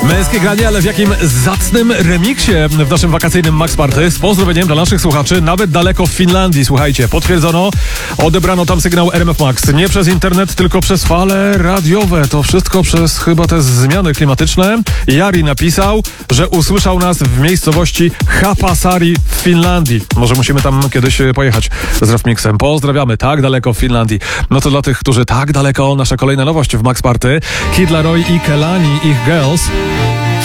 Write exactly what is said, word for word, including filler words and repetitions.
Męskie granie, ale w jakim zacnym remiksie w naszym wakacyjnym Max Party. Z pozdrowieniem dla naszych słuchaczy, nawet daleko w Finlandii. Słuchajcie, potwierdzono, odebrano tam sygnał R M F Max. Nie przez internet, tylko przez fale radiowe. To wszystko przez chyba te zmiany klimatyczne. Jari napisał, że usłyszał nas w miejscowości Hapasari w Finlandii. Może musimy tam kiedyś pojechać z Rafmixem. Pozdrawiamy, tak daleko w Finlandii. No to dla tych, którzy tak daleko, nasza kolejna nowość w Max Party. Kid Laroi i Kelani, ich Girls.